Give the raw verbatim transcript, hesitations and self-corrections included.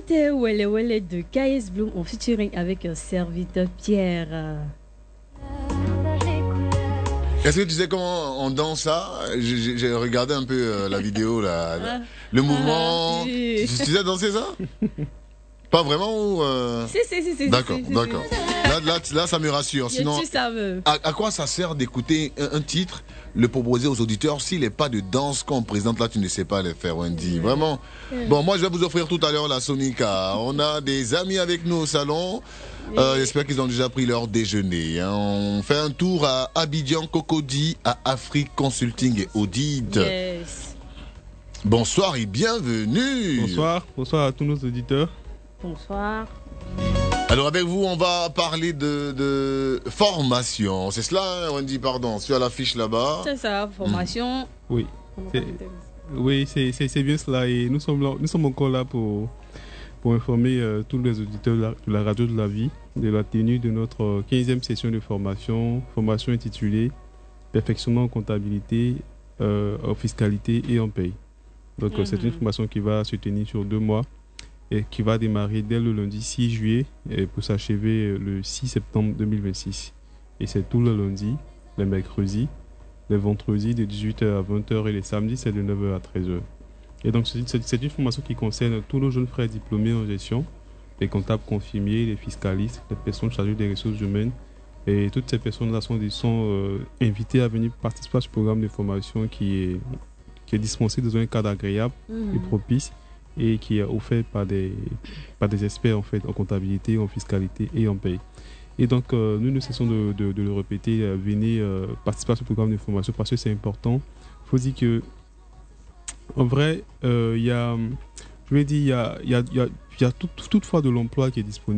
C'était Welle Welle de K S Bloom en featuring avec un serviteur Pierre. Est-ce que tu sais comment on danse ça? J'ai j'ai regardé un peu euh, la vidéo, là, Ah, le mouvement. ah, Tu, oui. tu sais danser ça? Pas vraiment ou euh... Si, si, si, si. D'accord, si, si, d'accord. si. Là, là, là, ça me rassure. Je Sinon, suis ça me. à, à quoi ça sert d'écouter un, un titre, le proposer aux auditeurs, s'il n'est pas de danse qu'on présente là, tu ne sais pas les faire, Wendy. Vraiment. Bon, moi, je vais vous offrir tout à l'heure la Sonica. On a des amis avec nous au salon. Euh, J'espère qu'ils ont déjà pris leur déjeuner. Hein. On fait un tour à Abidjan, Cocody, à Afrique Consulting et Audit. Yes. Bonsoir et bienvenue. Bonsoir, bonsoir à tous nos auditeurs. Bonsoir. Alors avec vous, on va parler de, de formation. C'est cela, hein, Wendy, pardon, sur la fiche là-bas. C'est ça, formation. Oui, c'est oui, c'est- c'est c'est bien cela. Et nous sommes, là, nous sommes encore là pour, pour informer euh, tous les auditeurs de la, de la radio de la vie de la tenue de notre quinzième session de formation, formation intitulée Perfectionnement en comptabilité, euh, en fiscalité et en paye. Donc euh, c'est une Mhm. formation qui va se tenir sur deux mois et qui va démarrer dès le lundi six juillet et pour s'achever le six septembre deux mille vingt-six. Et c'est tout le lundi, les mercredis, les vendredis de dix-huit heures à vingt heures et les samedis c'est de neuf heures à treize heures. Et donc c'est c'est- c'est une formation qui concerne tous nos jeunes frères diplômés en gestion, les comptables confirmés, les fiscalistes, les personnes chargées des ressources humaines. Et toutes ces personnes-là sont, sont euh, invitées à venir participer à ce programme de formation qui est, qui est dispensé dans un cadre agréable et Mhm. propice et qui est offert par des, par des experts en fait en comptabilité, en fiscalité et en paye. Et donc euh, nous ne cessons de, de- de le répéter, euh, venez euh, participer à ce programme de formation parce que c'est important. Il faut dire que en vrai, euh, il y a, je vais dire, il y a, il y a, il y a, il y a tout- toutefois de l'emploi qui est disponible.